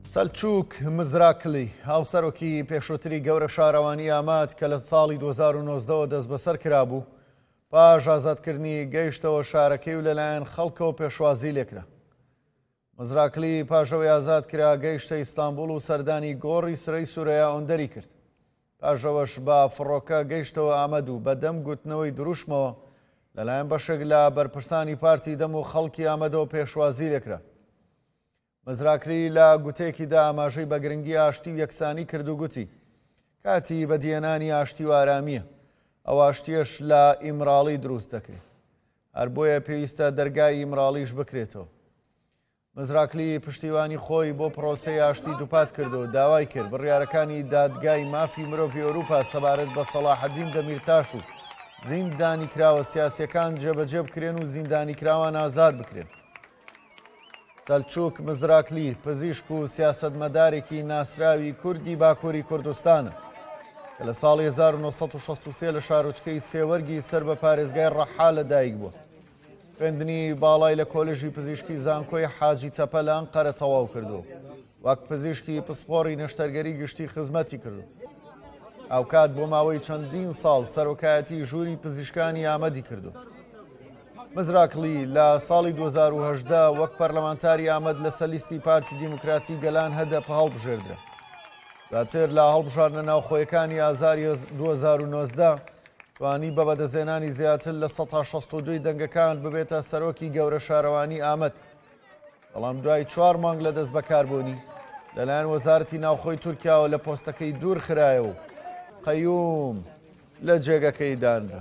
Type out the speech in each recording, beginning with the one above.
سەلچووک مزراکلی هاوسەرۆکی پێشووتری گەورە شارەوانی ئاماد کە لە ساڵی 2009 دەست بەسەر کرابوو پاش ئازادکردنی گەیشتەوە شارەکەی و لەلایەن خەڵکەوە پێشوازی لێکرا. مزراکلی پاشەوەی ئازاد کرا گەیشتە ئیستانبول و سەردانی گۆڕی سرەی سوورەیە ئۆندەری کرد. پاشەوەش بە فڕۆکە گەیشتەوە ئامەد و بەدەم گوتنەوەی دروشمەوە لەلایەن بەشێک لە بەرپرسانی پارتی دەم و خەڵکی ئامەدەوە پێشوازی لێکرا. مزراکلی لە گوتێکیدا ئاماژەی بە گرنگی ئاشتی و یەکسانی کرد و گوتی کاتی بەدیێنانی ئاشتی و ئارامیە، ئەو ئاشتیەش لە ئیمراڵی دروست دەکرێت، هەر بۆیە پێویستە دەرگای ئیمراڵیش بکرێتەوە. مزراکلی پشتیوانی خۆی بۆ پرۆسەی ئاشتی دووپات کرد و داوای کرد بڕیارەکانی دادگای مافی مرۆڤی ئەوروپا سەبارەت بە سەلاحەدین دەمیرتاش و زیندانی کراوە سیاسیەکان جێبەجێ بکرێن و زیندانی کراوان ئازاد بکرێن. سەلچووک مزراکلی پزیشک و سیاسەتمەدارێکی ناسراوی کوردی باکووری کوردستانە کە لە ساڵی 1963 لە شارۆچکەی سێوەرگی سەر بە پارێزگای ڕەحا لەدایک بووە. خوێندنی باڵای لە کۆلێژی پزیشکی زانکۆی حاجی تەپە لە ئەنقەرە تەواو کردو، وەک پزیشکی پسپۆڕی نەشتەرگەری گشتی خزمەتی کردو. ئەو کات بۆ ماوەی چەندین ساڵ سەرۆکایەتی ژووری پزیشکانی ئامەدی کردو. مزراکلی لە ساڵی 2018 وەک پەرلەمانتاری ئامەد لە سەلیستی پارتی دیموکراتی گەلان هەدەپ هەڵبژێردرا. دواتر لە هەڵبژاردنە ناوخۆیەکانی ئازاری 2019 توانی بە بەدەزێنانی زیاتر لە 162 دەنگەکان ببێتە سەرۆکی گەورە شارەوانی ئامەد. بەڵام دوای 4 مانگ لە دەست بەکاربوونی لەلایەن وەزارەتی ناوخۆی تورکیاوە لە پۆستەکەی دوور خرایەوە و قەیوم لە جێگەکەی دانرا.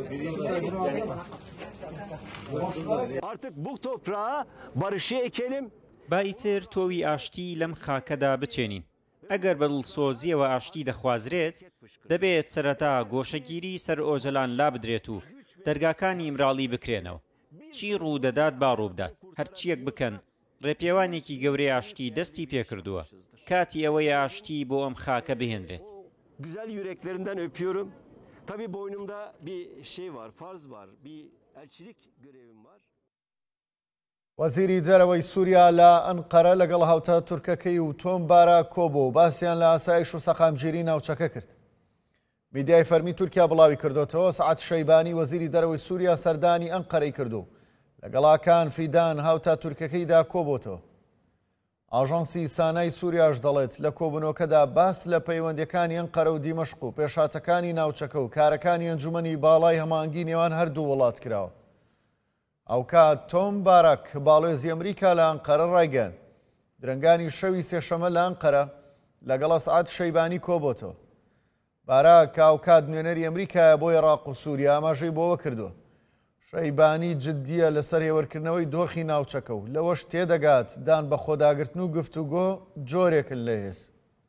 Artık bu toprağa barışı ekelim. با ئیتر تۆوی ئاشتی لەم خاکەدا بچێنین. ئەگەر بەدڵسۆزیەوە ئاشتی دەخوازرێت دەبێت سەرەتا گۆشەگیری سەر ئۆژەلان لا بدرێت و دەرگاکانی ئیمراڵی بکرێنەوە. چی ڕوودەدات با ڕووبدات، هەرچیەک بکەن ڕێپێوانێکی گەورەی ئاشتی دەستی پێکردووە، کاتی ئەوەی ئاشتی بۆ ئەم خاکە بهێنرێت. Güzel yüreklerinden öpüyorum. Tabii boynumda bir şey var, farz var, bir elçilik görevim var. وەزیری دەرەوەی سووریا لە ئەنقەرە لەگەڵ هاوتە تورکەکەی و تۆم بارا کۆبۆ باسییان لە ئاسایش و سەقامگیری ناوچەکە کرد. میدیای فەرمی تورکیا بڵاوی کردوتەوە سەعات شەیبانی وەزیری دەرەوەی سووریا سەردانی ئەنقەرەی کردو لەگەڵاکان فیدان هاوتە تورکەکەیدا کۆبۆتەوە. ئاژانسی سانای سووریاش دەڵێت لە کۆبنەوەکەدا باس لە پەیوەندیەکانی ئەنقەرە و دیمەشق و پێشاتەکانی ناوچەکە و کارەکانی ئەنجومەنی باڵای هەمانگی نێوان هەردوو وڵات کراوە. ئەو کات تۆم بارەک باڵێزی ئەمریکا لە ئەنقەرە ڕایگەن درنگانی شەوی سێشەمە لە ئەنقەرە لەگەڵ سەعات شەیبانی کۆبۆتەوە. باراک ئەو کات نوێنەری ئەمریکایە بۆ عێراق و سووریا ئاماژەی بۆەوە کردووە. شەیبانی جددیە لەسەر هێوەرکردنەوەی دۆخی ناوچەکە و لەوەش تێدەگات دان بە خۆداگرتن و گفتوگۆ جۆرێکن لە هێز.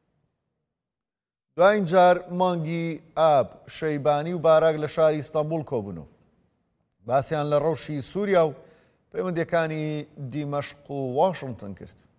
دوای جار مانگی ئاب شەیبانی و باراک لە شاری ئیستانبول کۆبوونەوە. باسییان لە ڕەوشی سووریا و پەیوەندیەکانی دیمەشق و واشنگتن کرد.